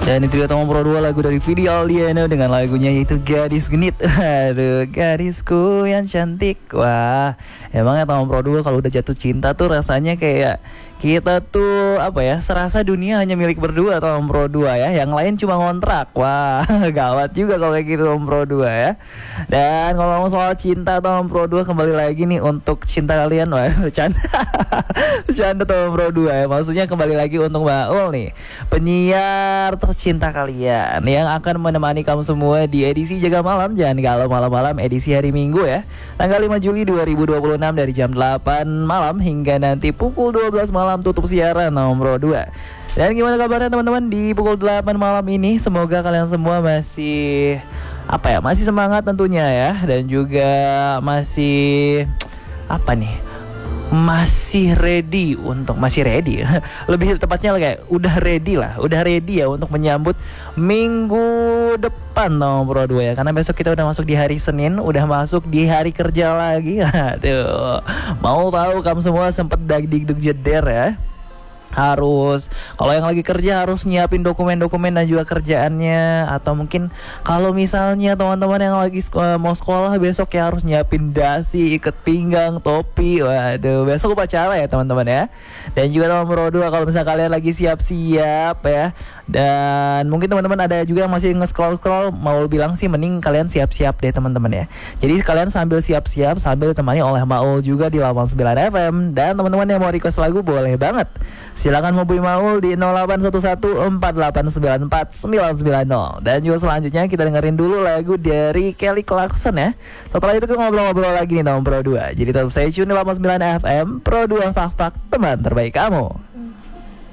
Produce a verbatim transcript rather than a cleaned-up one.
Dan itu dia Tomang Pro dua, lagu dari Vidi Aldiano dengan lagunya yaitu Gadis Genit. Aduh, gadisku yang cantik. Wah, emangnya Tomang Pro dua kalau udah jatuh cinta tuh rasanya kayak kita tuh apa ya, serasa dunia hanya milik berdua Tomang Pro dua ya. Yang lain cuma ngontrak. Wah, gawat juga kalau kayak gitu Tomang Pro dua ya. Dan kalau ngomong soal cinta Tomang Pro dua, kembali lagi nih untuk cinta kalian. Wah, bercanda. Bercanda Tomang Pro dua ya. Maksudnya kembali lagi untuk Mbak Ul nih, penyiar tercinta kalian yang akan menemani kamu semua di edisi Jaga Malam. Jangan galau malam-malam, edisi hari Minggu ya, tanggal lima Juli dua ribu dua puluh enam, dari jam delapan malam hingga nanti pukul dua belas malam tutup siaran Tomang Pro dua. Dan gimana kabarnya teman-teman di pukul delapan malam ini? Semoga kalian semua masih apa ya, masih semangat tentunya ya, dan juga masih apa nih, masih ready untuk masih ready lebih tepatnya kayak udah ready lah, udah ready ya untuk menyambut minggu depan Tomang Pro dua ya, karena besok kita udah masuk di hari Senin, udah masuk di hari kerja lagi. Aduh, mau tahu kamu semua sempet dagdikduk jeder ya, harus kalau yang lagi kerja harus nyiapin dokumen-dokumen dan juga kerjaannya, atau mungkin kalau misalnya teman-teman yang lagi sekolah, mau sekolah besok ya harus nyiapin dasi, ikat pinggang, topi. Waduh, besok upacara ya teman-teman ya. Dan juga Tomang Pro dua kalau misalnya kalian lagi siap-siap ya, dan mungkin teman-teman ada juga yang masih nge-scroll-scroll, mau bilang sih mending kalian siap-siap deh teman-teman ya. Jadi kalian sambil siap-siap sambil ditemani oleh Maul juga di delapan puluh sembilan F M. Dan teman-teman yang mau request lagu boleh banget, silakan hubungi Maul di nol delapan satu satu empat delapan sembilan empat sembilan sembilan nol. Dan juga selanjutnya kita dengerin dulu lagu dari Kelly Clarkson ya. Setelah itu kita ngobrol-ngobrol lagi nih Tomang Pro dua. Jadi tetap stay tune di delapan puluh sembilan F M Pro dua, Fak Fak teman terbaik kamu.